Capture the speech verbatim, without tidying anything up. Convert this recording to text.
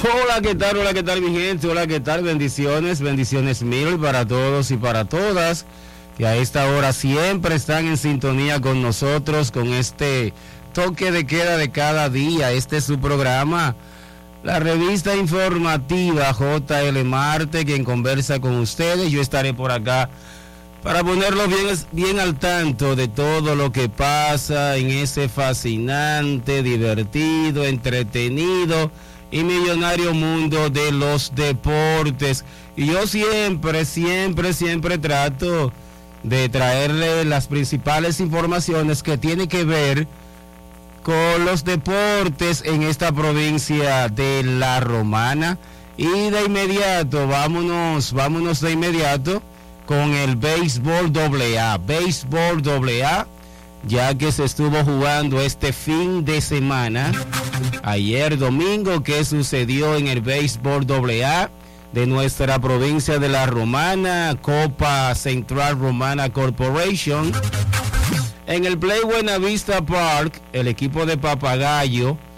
Hola, ¿qué tal? Hola, ¿qué tal, mi gente? Hola, ¿qué tal? Bendiciones, bendiciones mil para todos y para todas. Que a esta hora siempre están en sintonía con nosotros, con este toque de queda de cada día. Este es su programa, la revista informativa J L Marte, quien conversa con ustedes. Yo estaré por acá para ponerlos bien, bien al tanto de todo lo que pasa en ese fascinante, divertido, entretenido y millonario mundo de los deportes. Y yo siempre, siempre, siempre trato de traerle las principales informaciones que tienen que ver con los deportes en esta provincia de La Romana. Y de inmediato, vámonos, vámonos de inmediato con el béisbol doble A, béisbol doble A, ya que se estuvo jugando este fin de semana, ayer domingo, que sucedió en el béisbol doble A de nuestra provincia de La Romana, Copa Central Romana Corporation. En el Play Buenavista Park, el equipo de Papagayo